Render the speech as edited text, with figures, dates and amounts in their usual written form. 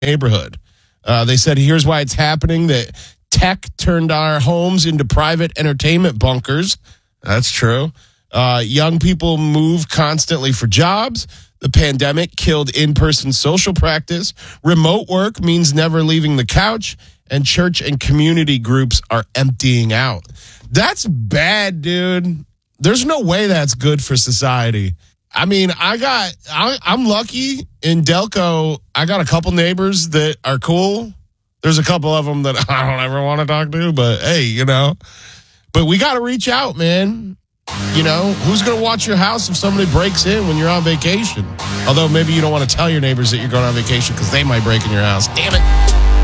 neighborhood. They said, here's why it's happening, that tech turned our homes into private entertainment bunkers. That's true. Young people move constantly for jobs. The pandemic killed in-person social practice. Remote work means never leaving the couch. And church and community groups are emptying out. That's bad, dude. There's no way that's good for society. I mean, I'm lucky in Delco. I got a couple neighbors that are cool. There's a couple of them that I don't ever want to talk to, but hey, but we got to reach out, man. Who's going to watch your house if somebody breaks in when you're on vacation? Although maybe you don't want to tell your neighbors that you're going on vacation because they might break in your house. Damn it.